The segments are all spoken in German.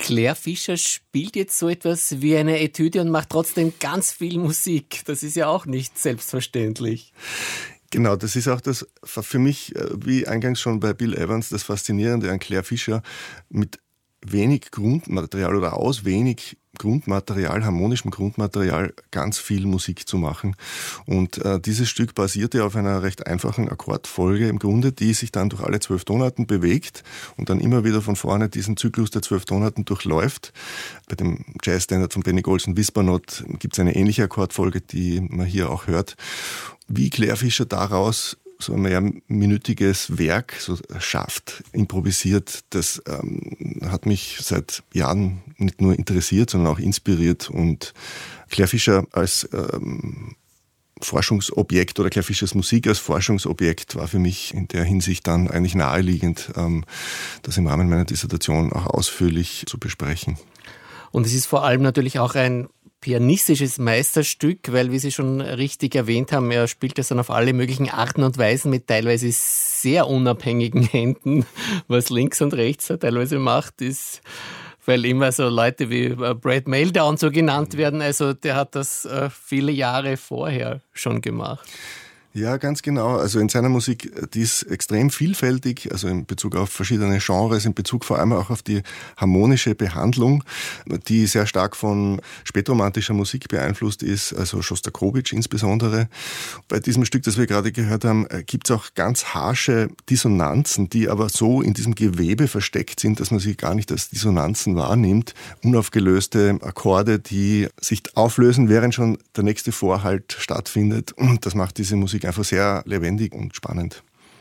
Claire Fischer spielt jetzt so etwas wie eine Etüde und macht trotzdem ganz viel Musik. Das ist ja auch nicht selbstverständlich. Genau, das ist auch das für mich, wie eingangs schon bei Bill Evans, das Faszinierende an Claire Fischer, mit wenig Grundmaterial oder aus wenig Grundmaterial, harmonischem Grundmaterial, ganz viel Musik zu machen. Und dieses Stück basierte auf einer recht einfachen Akkordfolge im Grunde, die sich dann durch alle 12 Tonarten bewegt und dann immer wieder von vorne diesen Zyklus der 12 Tonarten durchläuft. Bei dem Jazzstandard von Benny Golson, Whisper Not, gibt es eine ähnliche Akkordfolge, die man hier auch hört. Wie Claire Fischer daraus so ein mehrminütiges Werk so schafft, improvisiert, das hat mich seit Jahren nicht nur interessiert, sondern auch inspiriert. Und Claire Fischer als Forschungsobjekt oder Claire Fischers Musik als Forschungsobjekt war für mich in der Hinsicht dann eigentlich naheliegend, das im Rahmen meiner Dissertation auch ausführlich zu besprechen. Und es ist vor allem natürlich auch ein pianistisches Meisterstück, weil, wie Sie schon richtig erwähnt haben, er spielt das dann auf alle möglichen Arten und Weisen mit teilweise sehr unabhängigen Händen. Was links und rechts er teilweise macht, ist, weil immer so Leute wie Brad Mehldau so genannt werden, also der hat das viele Jahre vorher schon gemacht. Ja, ganz genau. Also in seiner Musik, die ist extrem vielfältig, also in Bezug auf verschiedene Genres, in Bezug vor allem auch auf die harmonische Behandlung, die sehr stark von spätromantischer Musik beeinflusst ist, also Schostakowitsch insbesondere. Bei diesem Stück, das wir gerade gehört haben, gibt es auch ganz harsche Dissonanzen, die aber so in diesem Gewebe versteckt sind, dass man sie gar nicht als Dissonanzen wahrnimmt. Unaufgelöste Akkorde, die sich auflösen, während schon der nächste Vorhalt stattfindet. Und das macht diese Musik einfach sehr lebendig und spannend.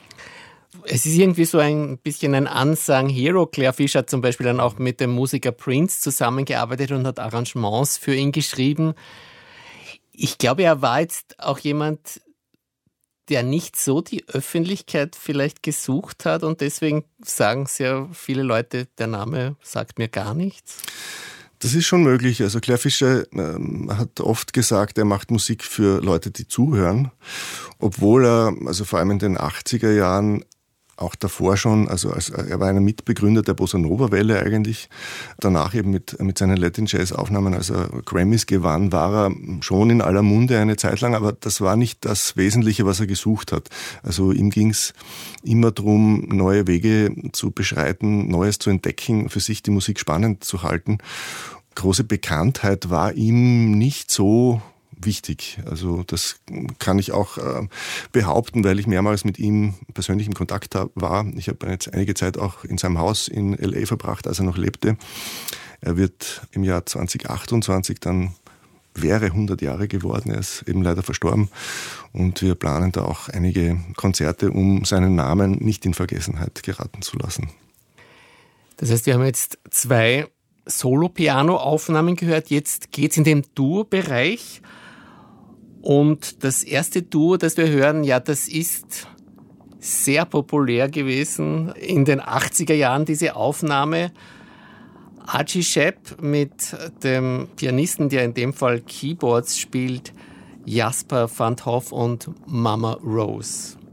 Es ist irgendwie so ein bisschen ein Unsung Hero. Claire Fischer hat zum Beispiel dann auch mit dem Musiker Prince zusammengearbeitet und hat Arrangements für ihn geschrieben. Ich glaube, er war jetzt auch jemand, der nicht so die Öffentlichkeit vielleicht gesucht hat und deswegen sagen sehr viele Leute, der Name sagt mir gar nichts. Das ist schon möglich. Also Claire Fischer hat oft gesagt, er macht Musik für Leute, die zuhören, obwohl er, also vor allem in den 80er Jahren, auch davor schon, also er war einer Mitbegründer der Bossa Nova Welle eigentlich. Danach eben mit seinen Latin Jazz Aufnahmen, als er Grammys gewann, war er schon in aller Munde eine Zeit lang, aber das war nicht das Wesentliche, was er gesucht hat. Also ihm ging es immer darum, neue Wege zu beschreiten, Neues zu entdecken, für sich die Musik spannend zu halten. Große Bekanntheit war ihm nicht so wichtig. Also das kann ich auch behaupten, weil ich mehrmals mit ihm persönlich in Kontakt war. Ich habe jetzt einige Zeit auch in seinem Haus in L.A. verbracht, als er noch lebte. Er wird im Jahr 2028 dann wäre 100 Jahre geworden. Er ist eben leider verstorben. Und wir planen da auch einige Konzerte, um seinen Namen nicht in Vergessenheit geraten zu lassen. Das heißt, wir haben jetzt 2 Solo-Piano-Aufnahmen gehört. Jetzt geht es in den Duo-Bereich. Und das erste Duo, das wir hören, ja, das ist sehr populär gewesen in den 80er Jahren, diese Aufnahme. Archie Shepp mit dem Pianisten, der in dem Fall Keyboards spielt, Jasper van 't Hof und Mama Rose.